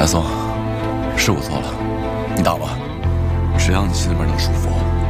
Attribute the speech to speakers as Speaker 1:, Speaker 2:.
Speaker 1: 大宋，是我错了，你打吧，只要你心里边能舒服。